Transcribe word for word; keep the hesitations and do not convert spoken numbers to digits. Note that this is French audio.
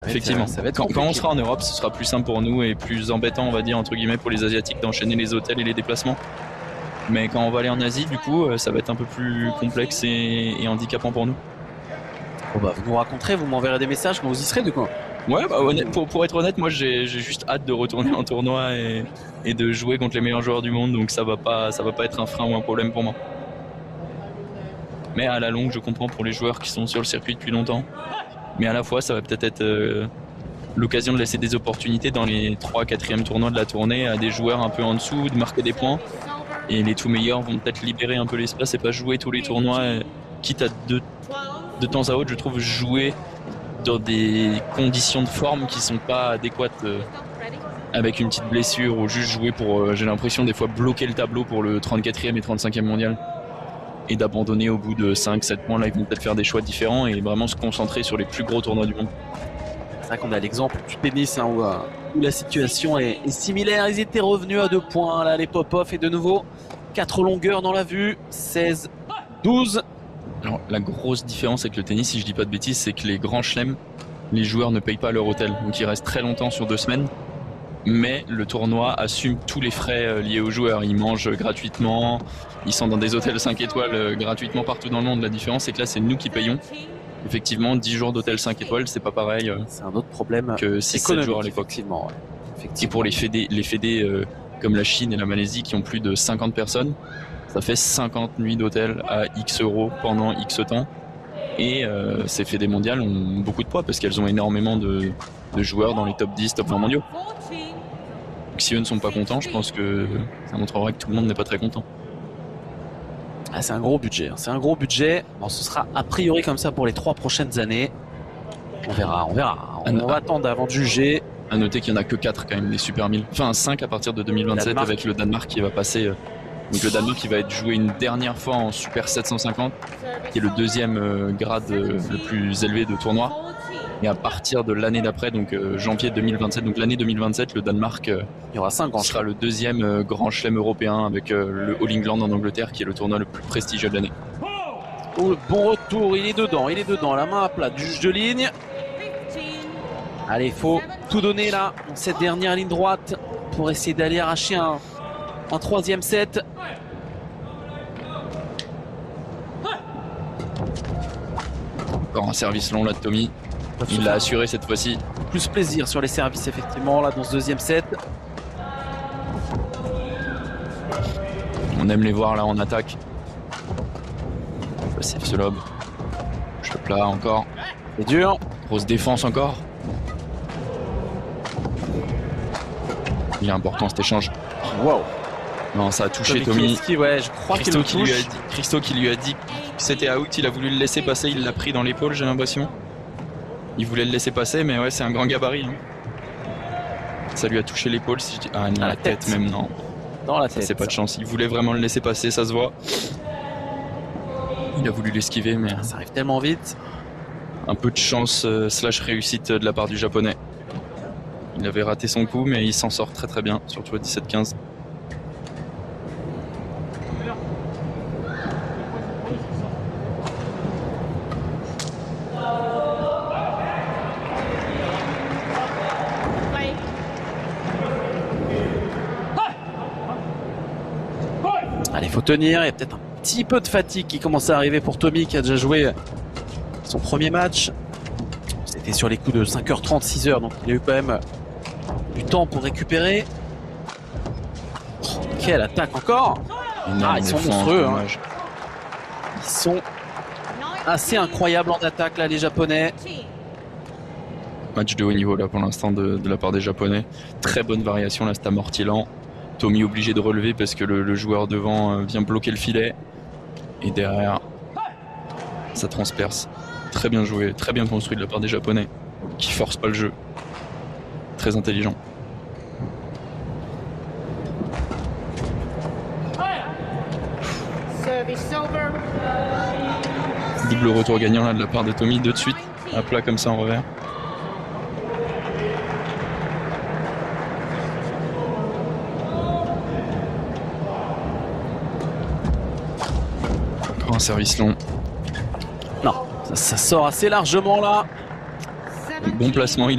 Effectivement, ça va être quand, quand on sera en Europe, ce sera plus simple pour nous et plus embêtant, on va dire, entre guillemets, pour les Asiatiques d'enchaîner les hôtels et les déplacements. Mais quand on va aller en Asie, du coup, ça va être un peu plus complexe et, et handicapant pour nous. Bon bah, vous nous raconterez, vous m'enverrez des messages quand vous y serez, du coup. Ouais, bah, honnête, pour, pour être honnête, moi j'ai juste hâte de retourner en tournoi et, et de jouer contre les meilleurs joueurs du monde, donc ça va pas, ça va pas être un frein ou un problème pour moi. Mais à la longue, je comprends pour les joueurs qui sont sur le circuit depuis longtemps. Mais à la fois, ça va peut-être être, être euh, l'occasion de laisser des opportunités dans les trois quatrième tournois de la tournée à des joueurs un peu en dessous, de marquer des points. Et les tout meilleurs vont peut-être libérer un peu l'espace et pas jouer tous les tournois, quitte à de, de temps à autre, je trouve, jouer dans des conditions de forme qui sont pas adéquates, euh, avec une petite blessure ou juste jouer pour, euh, j'ai l'impression, des fois bloquer le tableau pour le trente-quatrième et trente-cinquième mondial. Et d'abandonner au bout de cinq sept points. Là, ils vont peut-être faire des choix différents et vraiment se concentrer sur les plus gros tournois du monde. C'est vrai qu'on a l'exemple du tennis hein, où, euh, où la situation est, est similaire. Ils étaient revenus à deux points, là, les Popov, et de nouveau quatre longueurs dans la vue, seize douze. Alors, la grosse différence avec le tennis, si je dis pas de bêtises, c'est que les grands chelems, les joueurs ne payent pas leur hôtel. Donc ils restent très longtemps sur deux semaines. Mais le tournoi assume tous les frais liés aux joueurs. Ils mangent gratuitement, ils sont dans des hôtels cinq étoiles gratuitement partout dans le monde. La différence, c'est que là, c'est nous qui payons. Effectivement, dix jours d'hôtel cinq étoiles, c'est pas pareil. C'est un autre problème que six sept jours à l'époque. Effectivement, ouais. Effectivement. Et pour les fédés, les fédés euh, comme la Chine et la Malaisie qui ont plus de cinquante personnes, ça fait cinquante nuits d'hôtel à X euros pendant X temps. Et euh, ces fédés mondiales ont beaucoup de poids parce qu'elles ont énormément de, de joueurs dans les top dix, top vingt mondiaux. Donc, si eux ne sont pas contents, je pense que ça montrera que tout le monde n'est pas très content. Ah, c'est un gros budget, hein. C'est un gros budget. Bon, ce sera a priori comme ça pour les trois prochaines années. On verra, on verra. On, on va attendre avant de juger. À noter qu'il n'y en a que quatre quand même, les Super mille. Enfin cinq à partir de deux mille vingt-sept Danemark. Avec le Danemark qui va passer. Euh, donc le Danemark qui va être joué une dernière fois en Super sept cent cinquante, qui est le deuxième euh, grade euh, le plus élevé de tournoi. Et à partir de l'année d'après, donc euh, janvier deux mille vingt-sept, donc l'année deux mille vingt-sept, le Danemark euh, il y aura cinq ans, sera le deuxième euh, grand chelem européen avec euh, le All England en Angleterre qui est le tournoi le plus prestigieux de l'année. Oh, bon retour, il est dedans, il est dedans, la main à plat du juge de ligne. Allez, il faut tout donner là, dans cette dernière ligne droite, pour essayer d'aller arracher un, un troisième set. Encore un service long là de Tommy. Il l'a assuré cette fois-ci. Plus plaisir sur les services effectivement là dans ce deuxième set. On aime les voir là en attaque. Passif ce lob. Je plat encore. C'est dur. Grosse défense encore. Il est important cet échange. Wow. Non, ça a touché Tommy. Tommy. Ouais, je crois qu'il le touche. Lui a dit, Christo qui lui a dit que c'était out, il a voulu le laisser passer, il l'a pris dans l'épaule, j'ai l'impression. Il voulait le laisser passer, mais ouais, c'est un grand gabarit. Hein. Ça lui a touché l'épaule, si je dis. Ah, non, la, la tête. tête même, non. Dans la tête. C'est pas de chance. Il voulait vraiment le laisser passer, ça se voit. Il a voulu l'esquiver, mais. Ça arrive tellement vite. Un peu de chance euh, slash réussite de la part du japonais. Il avait raté son coup, mais il s'en sort très très bien, surtout à dix-sept quinze. Allez, il faut tenir. Il y a peut-être un petit peu de fatigue qui commence à arriver pour Tommy qui a déjà joué son premier match. C'était sur les coups de cinq heures trente, six heures, donc il a eu quand même du temps pour récupérer. Oh, quelle attaque encore! Ah, ils sont monstrueux. Hein. Ils sont assez incroyables en attaque là, les Japonais. Match de haut niveau là pour l'instant de, de la part des Japonais. Très bonne variation là, c'est amortilant. Tommy obligé de relever parce que le, le joueur devant euh, vient bloquer le filet. Et derrière, ça transperce. Très bien joué, très bien construit de la part des Japonais, qui forcent pas le jeu. Très intelligent. Double retour gagnant là de la part de Tommy, deux de suite, à plat comme ça en revers. Encore un service long. Non, ça, ça sort assez largement là. Bon placement, il